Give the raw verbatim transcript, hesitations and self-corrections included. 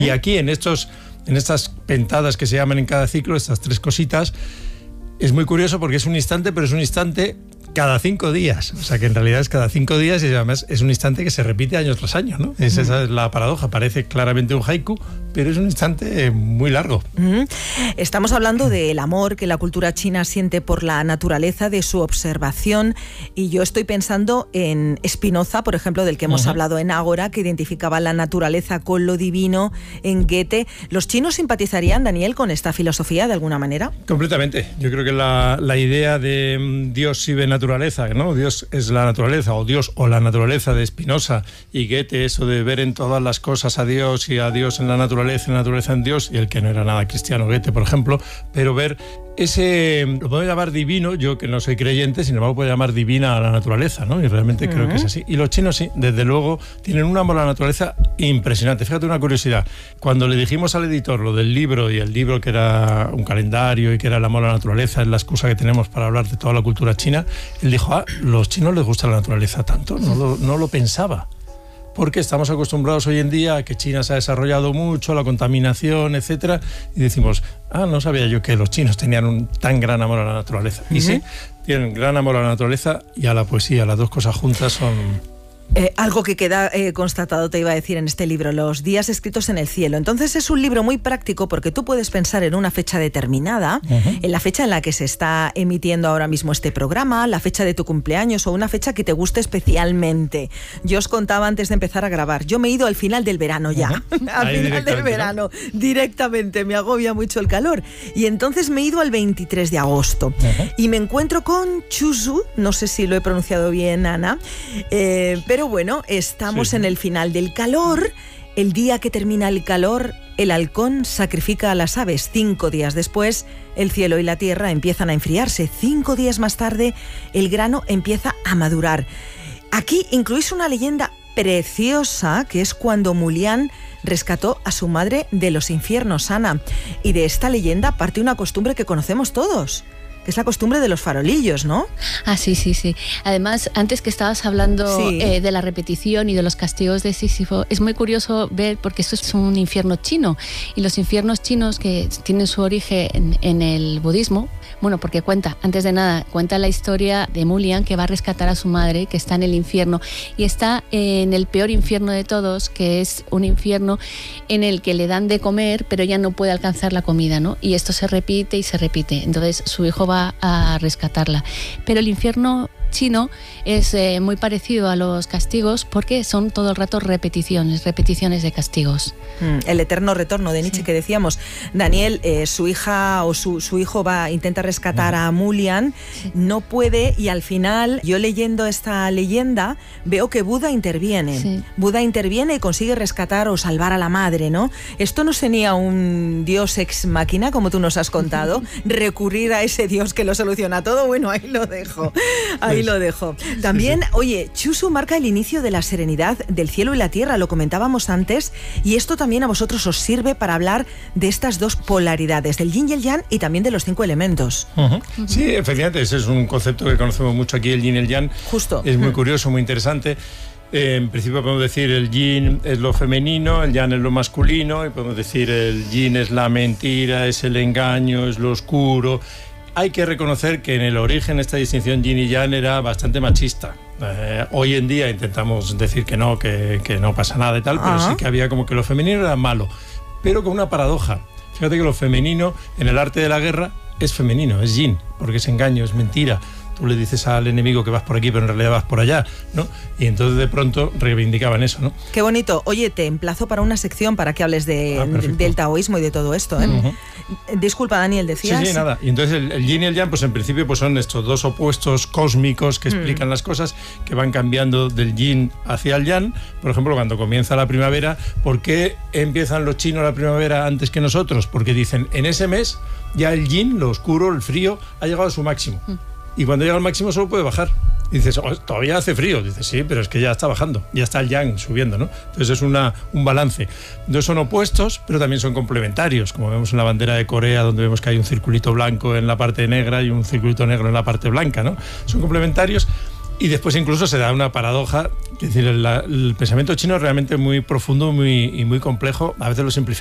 Y aquí en estos, en estas pentadas que se llaman en cada ciclo, estas tres cositas, es muy curioso porque es un instante, pero es un instante cada cinco días. O sea que en realidad es cada cinco días y además es un instante que se repite año tras año, ¿no? Es, mm. Esa es la paradoja. Parece claramente un haiku, pero es un instante muy largo. Mm. Estamos hablando del amor que la cultura china siente por la naturaleza, de su observación, y yo estoy pensando en Spinoza, por ejemplo, del que hemos uh-huh. hablado en Ágora, que identificaba la naturaleza con lo divino, en Goethe. ¿Los chinos simpatizarían, Daniel, con esta filosofía de alguna manera? Completamente. Yo creo que la, la idea de um, Dios y de naturaleza, ¿no? Dios es la naturaleza, o Dios o la naturaleza de Spinoza, y Goethe, eso de ver en todas las cosas a Dios y a Dios en la naturaleza, en la naturaleza en Dios, y el que no era nada cristiano, Goethe, por ejemplo, pero ver ese, lo puedo llamar divino, yo que no soy creyente, sin embargo puedo llamar divina a la naturaleza, ¿no? Y realmente uh-huh. creo que es así. Y los chinos sí, desde luego, tienen un amor a la naturaleza impresionante. Fíjate una curiosidad, cuando le dijimos al editor lo del libro, y el libro que era un calendario y que era el amor a la naturaleza, es la excusa que tenemos para hablar de toda la cultura china, él dijo, ah, los chinos les gusta la naturaleza tanto, no lo, no lo pensaba. Porque estamos acostumbrados hoy en día a que China se ha desarrollado mucho, la contaminación, etcétera, y decimos, ah, no sabía yo que los chinos tenían un tan gran amor a la naturaleza. Uh-huh. Y sí, tienen gran amor a la naturaleza y a la poesía, las dos cosas juntas son... Eh, algo que queda eh, constatado, te iba a decir, en este libro, Los días escritos en el cielo. Entonces es un libro muy práctico porque tú puedes pensar en una fecha determinada, uh-huh. en la fecha en la que se está emitiendo ahora mismo este programa, la fecha de tu cumpleaños o una fecha que te guste especialmente. Yo os contaba antes de empezar a grabar, yo me he ido al final del verano ya, uh-huh. al Ahí final del verano, ¿no? Directamente, me agobia mucho el calor. Y entonces me he ido al veintitrés de agosto uh-huh. y me encuentro con Chuzhou, no sé si lo he pronunciado bien, Ana, eh, pero Pero bueno, estamos sí. en el final del calor. El día que termina el calor, el halcón sacrifica a las aves. Cinco días después, el cielo y la tierra empiezan a enfriarse. Cinco días más tarde, el grano empieza a madurar. Aquí incluís una leyenda preciosa, que es cuando Mulián rescató a su madre de los infiernos, Ana. Y de esta leyenda parte una costumbre que conocemos todos, que es la costumbre de los farolillos, ¿no? Ah, sí, sí, sí. Además, antes que estabas hablando sí. eh, de la repetición y de los castigos de Sísifo, es muy curioso ver, porque esto es un infierno chino, y los infiernos chinos que tienen su origen en, en el budismo, bueno, porque cuenta, antes de nada, cuenta la historia de Mulián, que va a rescatar a su madre, que está en el infierno, y está en el peor infierno de todos, que es un infierno en el que le dan de comer, pero ya no puede alcanzar la comida, ¿no? Y esto se repite y se repite. Entonces, su hijo va va a rescatarla. Pero el infierno chino es eh, muy parecido a los castigos porque son todo el rato repeticiones, repeticiones de castigos. Mm, el eterno retorno de Nietzsche sí. que decíamos. Daniel, eh, su hija o su, su hijo va intenta rescatar a Mulián, sí. no puede, y al final, yo leyendo esta leyenda, veo que Buda interviene. Sí. Buda interviene y consigue rescatar o salvar a la madre, ¿no? Esto no sería un dios ex máquina, como tú nos has contado, recurrir a ese dios que lo soluciona todo. Bueno, ahí lo dejo. Ahí lo dejo. También, sí, sí. oye, Chuzhou marca el inicio de la serenidad del cielo y la tierra, lo comentábamos antes, y esto también a vosotros os sirve para hablar de estas dos polaridades, del yin y el yang, y también de los cinco elementos. Uh-huh. Uh-huh. Sí, efectivamente, ese es un concepto que conocemos mucho aquí, el yin y el yang. Justo. Es muy uh-huh. curioso, muy interesante. Eh, en principio podemos decir el yin es lo femenino, el yang es lo masculino, y podemos decir el yin es la mentira, es el engaño, es lo oscuro. Hay que reconocer que en el origen esta distinción yin y yang era bastante machista. Eh, hoy en día intentamos decir que no, que, que no pasa nada y tal, pero uh-huh. sí que había como que lo femenino era malo, pero con una paradoja. Fíjate que lo femenino en el arte de la guerra es femenino, es yin, porque es engaño, es mentira. Tú le dices al enemigo que vas por aquí, pero en realidad vas por allá, ¿no? Y entonces de pronto reivindicaban eso, ¿no? Qué bonito. Oye, te emplazo para una sección para que hables de, ah, del taoísmo y de todo esto, ¿eh? Uh-huh. Disculpa, Daniel, decías... Sí, sí, nada. Y entonces el, el yin y el yang, pues en principio pues son estos dos opuestos cósmicos que explican mm. las cosas, que van cambiando del yin hacia el yang. Por ejemplo, cuando comienza la primavera, ¿por qué empiezan los chinos la primavera antes que nosotros? Porque dicen, en ese mes ya el yin, lo oscuro, el frío, ha llegado a su máximo. Mm. Y cuando llega al máximo solo puede bajar. Y dices, oh, todavía hace frío. Dices, sí, pero es que ya está bajando, ya está el yang subiendo, ¿no? Entonces es una, un balance. Entonces son opuestos, pero también son complementarios, como vemos en la bandera de Corea, donde vemos que hay un circulito blanco en la parte negra y un circulito negro en la parte blanca, ¿no? Son complementarios. Y después incluso se da una paradoja, es decir, el, el pensamiento chino es realmente muy profundo muy, y muy complejo, a veces lo simplifica